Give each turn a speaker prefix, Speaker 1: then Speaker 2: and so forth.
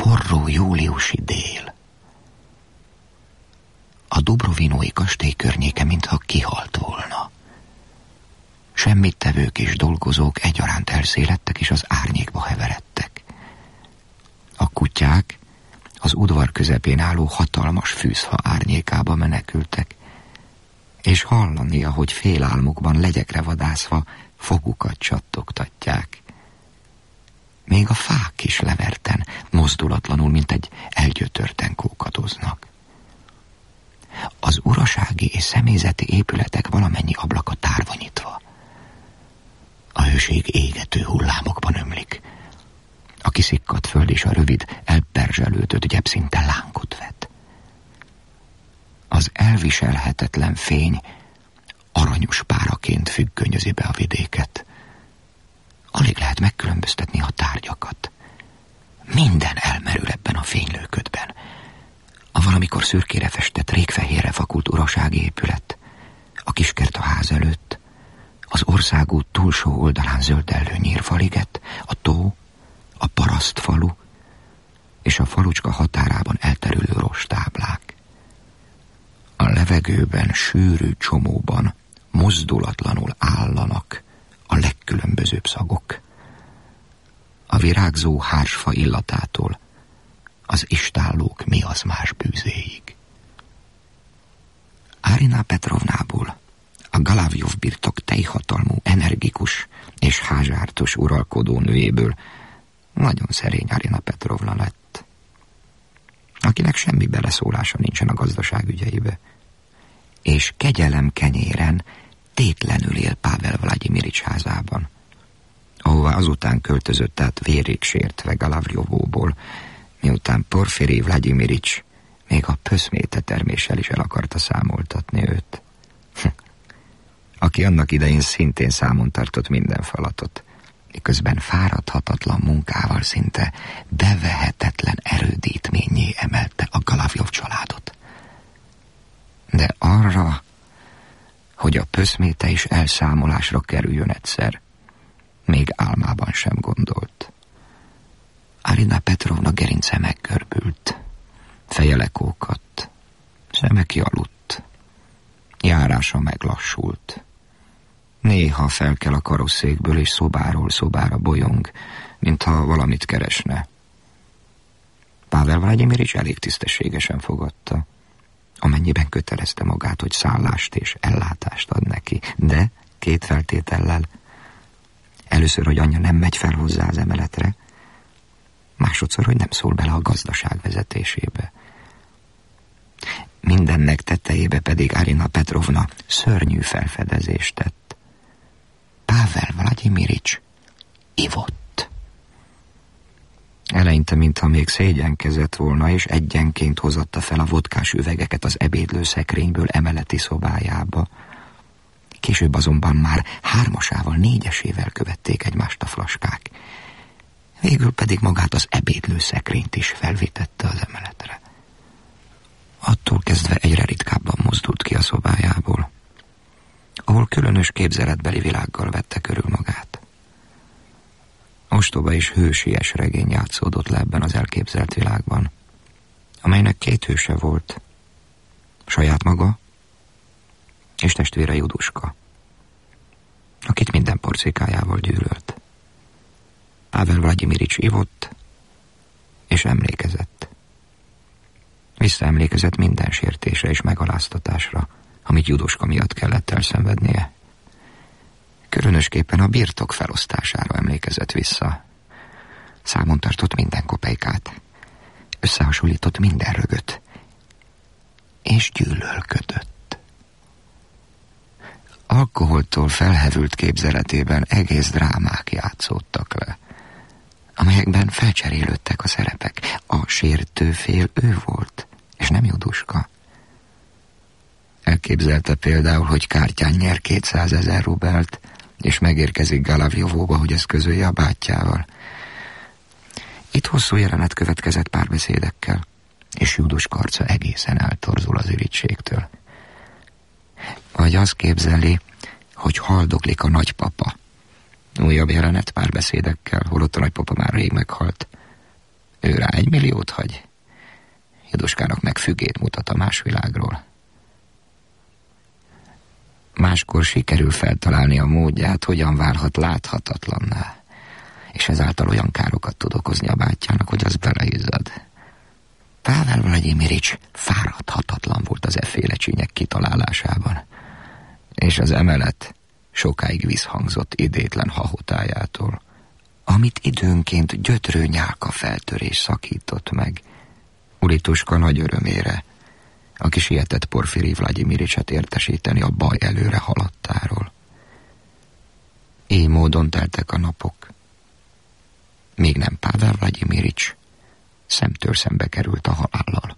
Speaker 1: forró júliusi dél. A dubrovinói kastély környéke mintha kihalt volna. Semmittevők és dolgozók egyaránt elszéledtek, és az árnyékba heveredtek. A kutyák az udvar közepén álló hatalmas fűzfa árnyékába menekültek, és hallani, ahogy félálmukban legyekre vadászva fogukat csattogtatják. Még a fák is leverten, mozdulatlanul, mint egy elgyötörten kókadoznak. Az urasági és személyzeti épületek valamennyi ablaka tárva nyitva. A hőség égető hullámokban ömlik. A kiszikkadt föld és a rövid, elperzselődött gyep szinte lángot vet. Az elviselhetetlen fény aranyos páraként függönyözi be a vidéket. Alig lehet megkülönböztetni a tárgyakat. Minden elmerül ebben a fénylőködben. A valamikor szürkére festett, régfehérre fakult urasági épület, a kiskert a ház előtt, az országút túlsó oldalán zöldellő nyírfaliget, a tó, a parasztfalu és a falucska határában elterülő rostáblák. A levegőben sűrű csomóban mozdulatlanul állanak a legkülönbözőbb szagok. A virágzó hársfa illatától az istállók miazmás bűzéig. Arina Petrovnából, a Galavjov birtok teljhatalmú, energikus és házsártos uralkodó nőjéből nagyon szerény Arina Petrovna lett, akinek semmi beleszólása nincsen a gazdaság ügyeibe, és kegyelem kenyéren tétlenül él Pavel Vlagyimirics házában, ahová azután költözött át vérig sértve Galavjovóból, miután Porfiri Vlagyimirics még a pöszméte terméssel is el akarta számoltatni őt. Aki annak idején szintén számon tartott minden falatot, miközben fáradhatatlan munkával szinte bevehetetlen erődítménnyé emelte a Galavjov családot. De arra, hogy a pöszméte is elszámolásra kerüljön egyszer, még álmában sem gondolt. Arina Petrovna gerince meggörbült, feje lekókadt, szeme kialudt, járása meglassult. Néha felkel a karosszékből, és szobáról szobára bolyong, mintha valamit keresne. Pavel Vlagyimirics elég tisztességesen fogadta, amennyiben kötelezte magát, hogy szállást és ellátást ad neki, de 2 feltétellel. Először, hogy anyja nem megy fel hozzá az emeletre, másodszor, hogy nem szól bele a gazdaság vezetésébe. Mindennek tetejébe pedig Arina Petrovna szörnyű felfedezést tett. Pavel Vlagyimirics ivott. Eleinte, mintha még szégyenkezett volna, és egyenként hozatta fel a vodkás üvegeket az ebédlőszekrényből emeleti szobájába. Később azonban már 3-asával, 4-esével követték egymást a flaskák. Végül pedig magát az ebédlőszekrényt is felvitette az emeletre. Attól kezdve egyre ritkábban mozdult ki a szobájából, ahol különös képzeletbeli világgal vette körül magát. Ostoba és hősies regény játszódott le ebben az elképzelt világban, amelynek 2 hőse volt, saját maga és testvére Juduska, akit minden porcikájával gyűlölt. Pavel Vlagyimirics ivott és emlékezett. Visszaemlékezett minden sértésre és megaláztatásra, amit Juduska miatt kellett elszenvednie. Különösképpen a birtok felosztására emlékezett vissza. Számon tartott minden kopejkát, összehasonlított minden rögöt, és gyűlölködött. Alkoholtól felhevült képzeletében egész drámák játszódtak le, amelyekben felcserélődtek a szerepek. A sértő fél ő volt, és nem Juduska. Elképzelte például, hogy kártyán nyer 200 000 rubelt, és megérkezik Galavjovóba, hogy ezt közölje a bátyjával. Itt hosszú jelenet következett párbeszédekkel, és Juduska arca egészen eltorzul az irítségtől. Vagy azt képzeli, hogy haldoklik a nagypapa. Újabb jelenet párbeszédekkel, holott a nagypapa már rég meghalt. Ő rá 1 milliót hagy. Juduskának meg fügét mutat a más világról. Máskor sikerül feltalálni a módját, hogyan válhat láthatatlanná, és ezáltal olyan károkat tud okozni a bátyjának, hogy az beleizzad. Pavel Vladimirics fáradhatatlan volt az efféle csínyek kitalálásában, és az emelet sokáig visszhangzott idétlen hahotájától, amit időnként gyötrő nyálka feltörés szakított meg, Ulituska nagy örömére, aki sietett Porfirij Vladimiricsot értesíteni a baj előre haladtáról. Így módon teltek a napok, még nem Pavel Vladimirics szemtől szembe került a halállal.